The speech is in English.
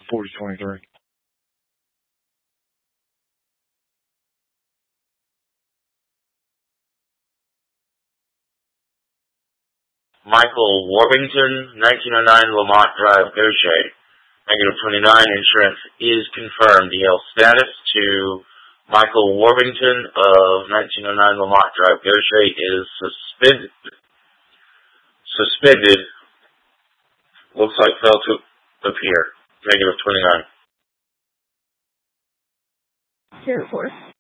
4023. Michael Warbington, 1909 Lamont Drive, Goshen. Negative 29, insurance is confirmed. DL status to Michael Warbington of 1909 Lamont Drive, Goshen is suspended. Looks like failed to appear. Negative 29. Zero 4.